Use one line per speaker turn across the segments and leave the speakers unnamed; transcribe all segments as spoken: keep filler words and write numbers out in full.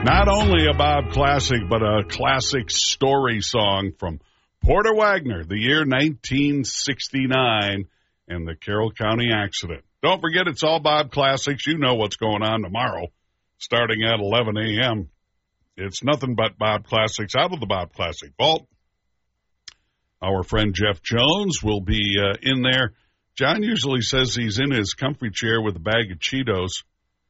Not only a Bob classic, but a classic story song from Porter Wagoner, the year nineteen sixty-nine, and the Carroll County accident. Don't forget, it's all Bob classics. You know what's going on tomorrow, starting at eleven a.m. It's nothing but Bob classics out of the Bob Classic Vault. Our friend Jeff Jones will be uh, in there. John usually says he's in his comfy chair with a bag of Cheetos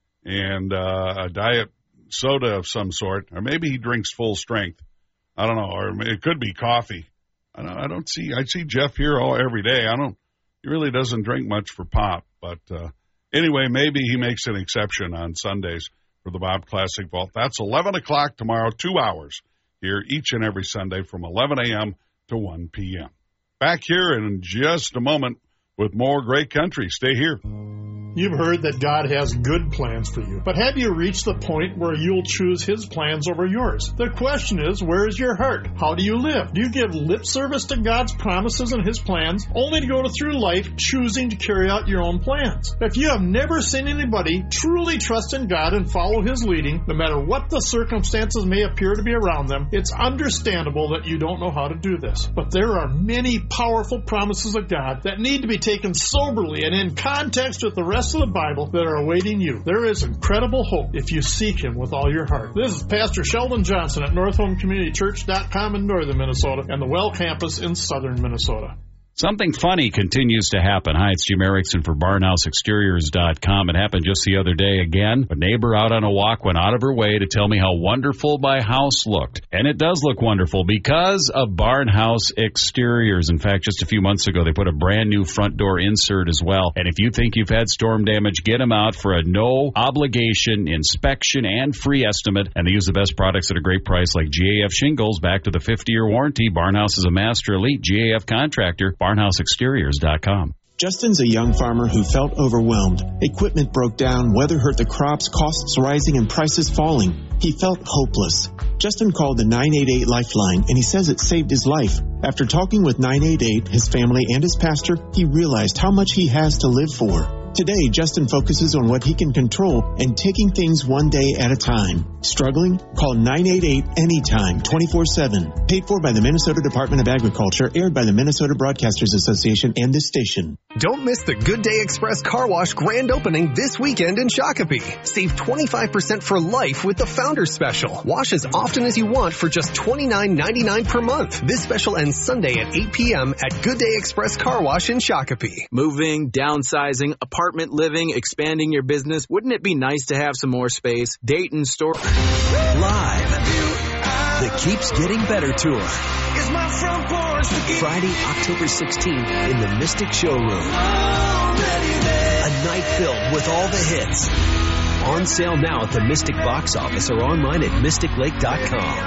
and uh, a diet soda of some sort, or maybe he drinks full strength. I don't know, or it could be coffee. I don't, I don't see. I see Jeff here all every day. I don't. He really doesn't drink much for pop, but uh, anyway, maybe he makes an exception on Sundays for the Bob Classic Vault. That's eleven o'clock tomorrow, two hours here each and every Sunday from eleven a.m. to one p.m. Back here in just a moment with more great country. Stay here.
You've heard that God has good plans for you, but have you reached the point where you'll choose His plans over yours? The question is, where is your heart? How do you live? Do you give lip service to God's promises and His plans, only to go through life choosing to carry out your own plans? If you have never seen anybody truly trust in God and follow His leading, no matter what the circumstances may appear to be around them, it's understandable that you don't know how to do this. But there are many powerful promises of God that need to be taken soberly and in context with the rest of the Bible that are awaiting you. There is incredible hope if you seek Him with all your heart. This is Pastor Sheldon Johnson at North Home Community Church dot com in northern Minnesota and the Well Campus in southern Minnesota.
Something funny continues to happen. Hi, it's Jim Erickson for Barn House Exteriors dot com. It happened just the other day again. A neighbor out on a walk went out of her way to tell me how wonderful my house looked. And it does look wonderful because of Barn House Exteriors. In fact, just a few months ago, they put a brand new front door insert as well. And if you think you've had storm damage, get them out for a no-obligation inspection and free estimate. And they use the best products at a great price like G A F shingles back to the fifty-year warranty. Barn House is a master elite G A F contractor. Barn House Exteriors dot com.
Justin's a young farmer who felt overwhelmed. Equipment broke down, weather hurt the crops, costs rising, and prices falling. He felt hopeless. Justin called the nine eight eight Lifeline, and he says it saved his life. After talking with nine eight eight, his family, and his pastor, he realized how much he has to live for. Today, Justin focuses on what he can control and taking things one day at a time. Struggling? Call nine eight eight anytime, twenty-four seven. Paid for by the Minnesota Department of Agriculture, aired by the Minnesota Broadcasters Association and this station.
Don't miss the Good Day Express Car Wash grand opening this weekend in Shakopee. Save twenty-five percent for life with the Founders Special. Wash as often as you want for just twenty-nine ninety-nine per month. This special ends Sunday at eight p.m. at Good Day Express Car Wash in Shakopee.
Moving, downsizing, apartment living, expanding your business. Wouldn't it be nice to have some more space? Dayton Store
Live. The Keeps Getting Better Tour. Friday, October sixteenth in the Mystic Showroom. A night filled with all the hits. On sale now at the Mystic box office or online at mystic lake dot com.